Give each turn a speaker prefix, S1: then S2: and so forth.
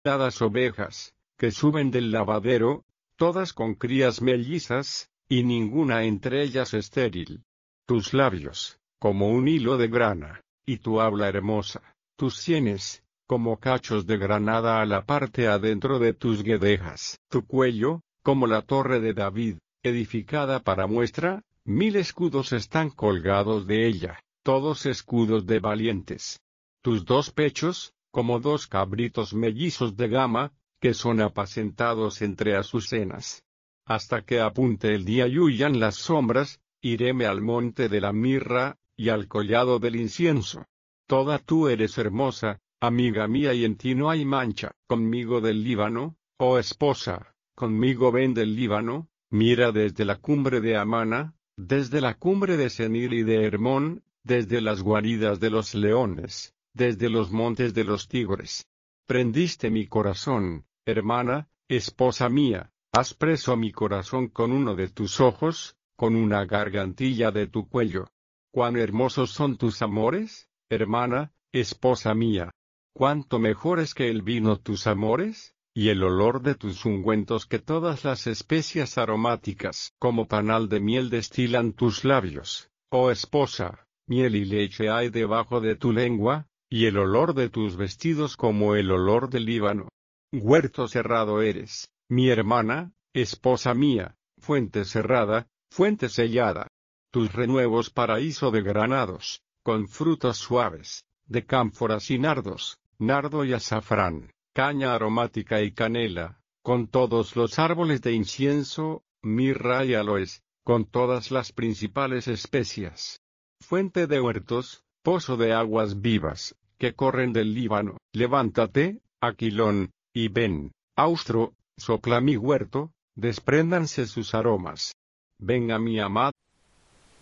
S1: ovejas, que suben del lavadero, todas con crías mellizas, y ninguna entre ellas estéril. Tus labios, como un hilo de grana, y tu habla hermosa, tus sienes, como cachos de granada a la parte adentro de tus guedejas. Tu cuello, como la torre de David, edificada para muestra, 1000 escudos están colgados de ella, todos escudos de valientes. Tus 2 pechos, como 2 cabritos mellizos de gama, que son apacentados entre azucenas. Hasta que apunte el día y huyan las sombras, iréme al monte de la mirra, y al collado del incienso. Toda tú eres hermosa, amiga mía, y en ti no hay mancha. Conmigo del Líbano, oh esposa, conmigo ven del Líbano, mira desde la cumbre de Amana, desde la cumbre de Senir y de Hermón, desde las guaridas de los leones, desde los montes de los tigres. Prendiste mi corazón, hermana, esposa mía, has preso mi corazón con uno de tus ojos, con una gargantilla de tu cuello. Cuán hermosos son tus amores, hermana, esposa mía. Cuánto mejores que el vino tus amores, y el olor de tus ungüentos que todas las especias aromáticas. Como panal de miel destilan tus labios, oh esposa, miel y leche hay debajo de tu lengua, y el olor de tus vestidos como el olor del Líbano. Huerto cerrado eres, mi hermana, esposa mía, fuente cerrada, fuente sellada. Tus renuevos paraíso de granados, con frutos suaves, de cánforas y nardos, nardo y azafrán, caña aromática y canela, con todos los árboles de incienso, mirra y aloes, con todas las principales especias. Fuente de huertos, pozo de aguas vivas, que corren del Líbano. Levántate, Aquilón, y ven, Austro, sopla mi huerto, despréndanse sus aromas. Venga mi amada.